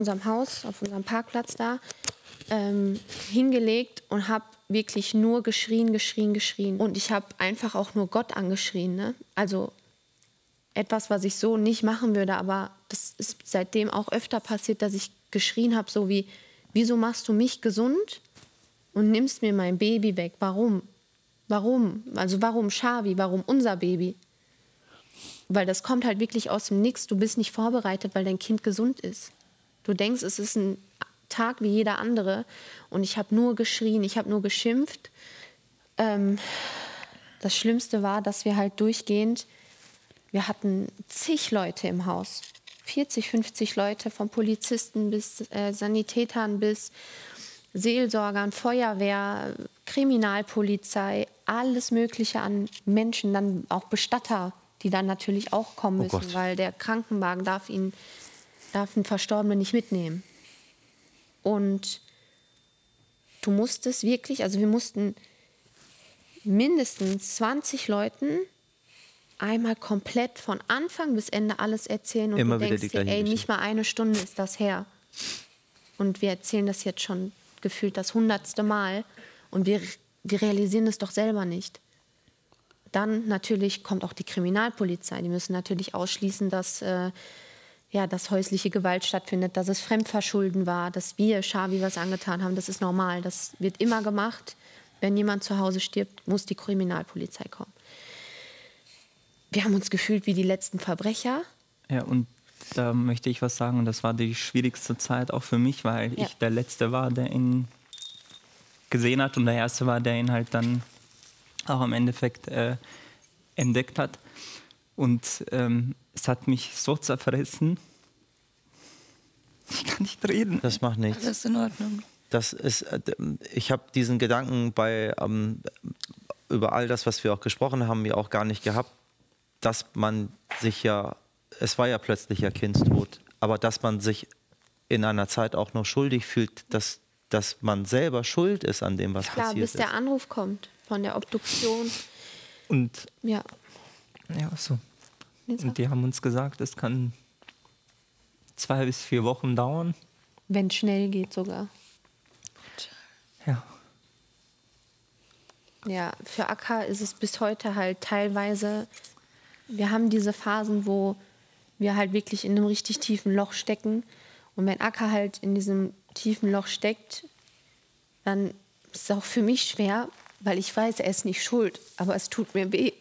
unserem Haus, auf unserem Parkplatz da, hingelegt und habe wirklich nur geschrien. Und ich habe einfach auch nur Gott angeschrien. Ne? Also etwas, was ich so nicht machen würde, aber das ist seitdem auch öfter passiert, dass ich geschrien habe, so wie, wieso machst du mich gesund und nimmst mir mein Baby weg? Warum? Warum? Also warum Shavi? Warum unser Baby? Weil das kommt halt wirklich aus dem Nix. Du bist nicht vorbereitet, weil dein Kind gesund ist. Du denkst, es ist ein Tag wie jeder andere. Und ich habe nur geschrien, ich habe nur geschimpft. Das Schlimmste war, dass wir halt durchgehend, wir hatten zig Leute im Haus. 40, 50 Leute, von Polizisten bis Sanitätern bis Seelsorgern, Feuerwehr, Kriminalpolizei, alles Mögliche an Menschen, dann auch Bestatter, die dann natürlich auch kommen müssen, weil der Krankenwagen darf einen Verstorbenen nicht mitnehmen. Und du musstest wirklich, also wir mussten mindestens 20 Leuten einmal komplett von Anfang bis Ende alles erzählen und immer du denkst dir, ey, nicht mal eine Stunde ist das her. Und wir erzählen das jetzt schon gefühlt das 100. Mal und wir realisieren es doch selber nicht. Dann natürlich kommt auch die Kriminalpolizei. Die müssen natürlich ausschließen, dass dass häusliche Gewalt stattfindet, dass es Fremdverschulden war, dass wir Shavi was angetan haben. Das ist normal. Das wird immer gemacht. Wenn jemand zu Hause stirbt, muss die Kriminalpolizei kommen. Wir haben uns gefühlt wie die letzten Verbrecher. Ja, und da möchte ich was sagen. Das war die schwierigste Zeit auch für mich, weil ich der Letzte war, der ihn gesehen hat und der Erste war, der ihn halt dann auch im Endeffekt entdeckt hat. Und es hat mich so zerfressen. Ich kann nicht reden. Das macht nichts. Das ist in Ordnung. Ich habe diesen Gedanken über all das, was wir auch gesprochen haben, ja auch gar nicht gehabt, dass man sich es war ja plötzlicher Kindstod, aber dass man sich in einer Zeit auch noch schuldig fühlt, dass man selber schuld ist an dem, was passiert ist. Klar, bis der Anruf kommt von der Obduktion. Und ja so. Und die haben uns gesagt, es kann 2 bis 4 Wochen dauern. Wenn es schnell geht sogar. Ja. Ja, für Akka ist es bis heute halt teilweise, wir haben diese Phasen, wo wir halt wirklich in einem richtig tiefen Loch stecken. Und wenn Akka halt in diesem tiefen Loch steckt, dann ist es auch für mich schwer, weil ich weiß, er ist nicht schuld, aber es tut mir weh.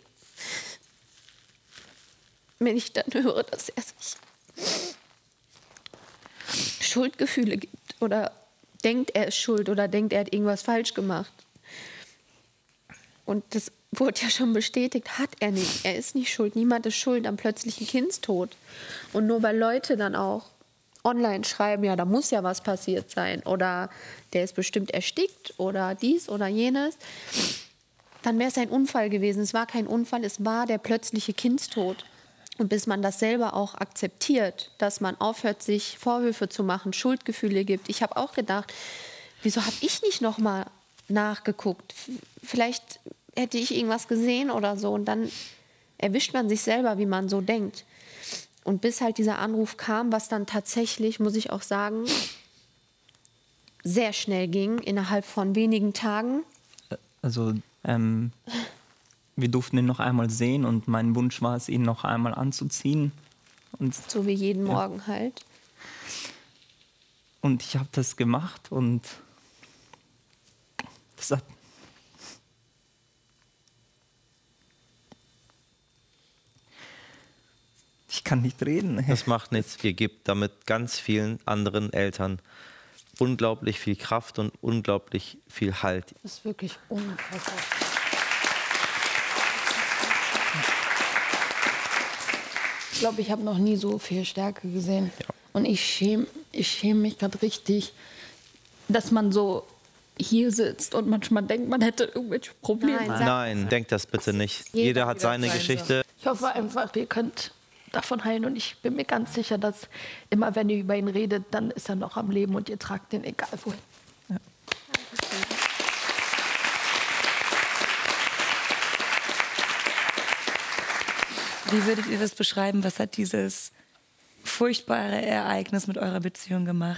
Wenn ich dann höre, dass er sich Schuldgefühle gibt oder denkt, er ist schuld oder denkt, er hat irgendwas falsch gemacht. Und das wurde ja schon bestätigt, hat er nicht. Er ist nicht schuld. Niemand ist schuld am plötzlichen Kindstod. Und nur weil Leute dann auch online schreiben, ja, da muss ja was passiert sein oder der ist bestimmt erstickt oder dies oder jenes, dann wäre es ein Unfall gewesen. Es war kein Unfall, es war der plötzliche Kindstod. Und bis man das selber auch akzeptiert, dass man aufhört, sich Vorwürfe zu machen, Schuldgefühle gibt. Ich habe auch gedacht, wieso habe ich nicht noch mal nachgeguckt? Vielleicht hätte ich irgendwas gesehen oder so. Und dann erwischt man sich selber, wie man so denkt. Und bis halt dieser Anruf kam, was dann tatsächlich, muss ich auch sagen, sehr schnell ging, innerhalb von wenigen Tagen. Also wir durften ihn noch einmal sehen und mein Wunsch war es, ihn noch einmal anzuziehen. Und, so wie jeden Morgen halt. Und ich habe das gemacht und das hat... Ich kann nicht reden. Das macht nichts. Ihr gebt damit ganz vielen anderen Eltern unglaublich viel Kraft und unglaublich viel Halt. Das ist wirklich unfassbar. Ich glaube, ich habe noch nie so viel Stärke gesehen. Ja. Und ich schäme mich gerade richtig, dass man so hier sitzt und manchmal denkt, man hätte irgendwelche Probleme. Nein, denkt das bitte nicht. Jeder hat seine Geschichte. Ich hoffe einfach, ihr könnt davon heilen. Und ich bin mir ganz sicher, dass immer, wenn ihr über ihn redet, dann ist er noch am Leben und ihr tragt ihn egal wohin. Ja. Wie würdet ihr das beschreiben? Was hat dieses furchtbare Ereignis mit eurer Beziehung gemacht?